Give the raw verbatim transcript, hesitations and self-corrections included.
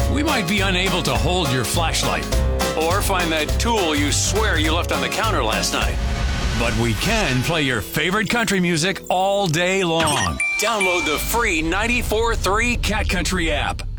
We might be unable to hold your flashlight or find that tool you swear you left on the counter last night. But we can play your favorite country music all day long. Download the free ninety-four point three Cat Country app.